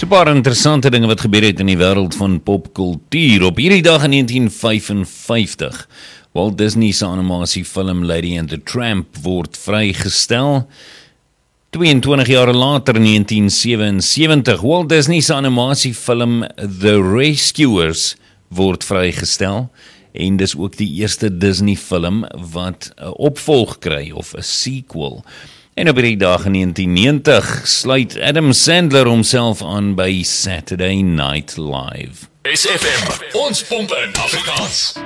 'n paar interessante dinge wat gebeur het in die wêreld van popkultuur. Op hierdie dag in 1955, Walt Disney se animasiefilm Lady and the Tramp word vrygestel. 22 jaar later, in 1977, Walt Disney se animasiefilm The Rescuers word vrygestel. En dis ook die eerste Disney film wat 'n opvolg kry, of 'n sequel. En op hierdie dag in 1990 sluit Adam Sandler homself aan by Saturday Night Live. SFM, ons pomp in Afrikaans.